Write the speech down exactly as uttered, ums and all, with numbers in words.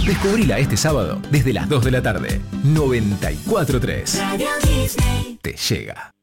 Descubrila este sábado desde las dos de la tarde. noventa y cuatro punto tres. Radio Disney. Te llega.